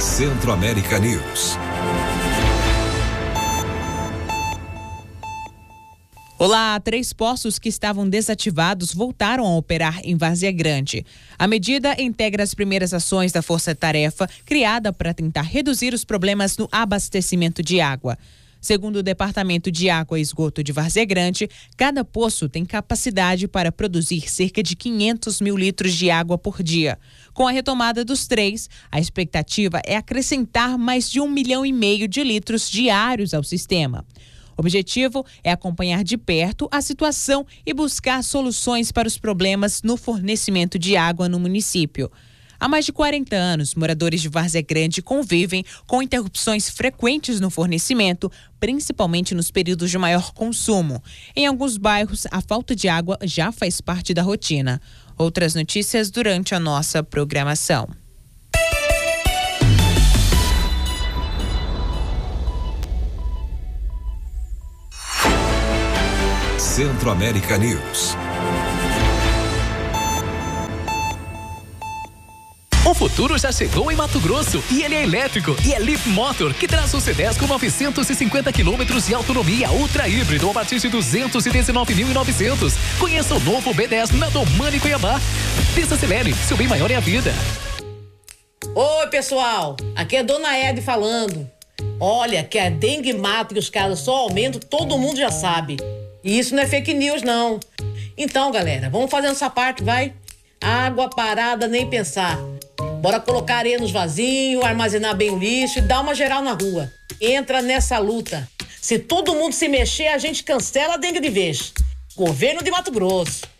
Centro-América News. Olá, 3 poços que estavam desativados voltaram a operar em Várzea Grande. A medida integra as primeiras ações da Força Tarefa, criada para tentar reduzir os problemas no abastecimento de água. Segundo o Departamento de Água e Esgoto de Várzea Grande, cada poço tem capacidade para produzir cerca de 500 mil litros de água por dia. Com a retomada dos 3, a expectativa é acrescentar mais de 1,5 milhão de litros diários ao sistema. O objetivo é acompanhar de perto a situação e buscar soluções para os problemas no fornecimento de água no município. Há mais de 40 anos, moradores de Várzea Grande convivem com interrupções frequentes no fornecimento, principalmente nos períodos de maior consumo. Em alguns bairros, a falta de água já faz parte da rotina. Outras notícias durante a nossa programação. Centro-América News. O futuro já chegou em Mato Grosso e ele é elétrico e é Leaf Motor, que traz um C10 com 950 quilômetros de autonomia ultra híbrido a partir de 219.900. Conheça o novo B10 na Domani Cuiabá. Desacelere, seu bem maior é a vida. Oi, pessoal, aqui é Dona Ed falando. Olha, que a dengue mata e os casos só aumentam, todo mundo já sabe. E isso não é fake news, não. Então, galera, vamos fazer essa parte, vai? Água parada, nem pensar. Bora colocar areia nos vasinhos, armazenar bem o lixo e dar uma geral na rua. Entra nessa luta. Se todo mundo se mexer, a gente cancela a dengue de vez. Governo de Mato Grosso.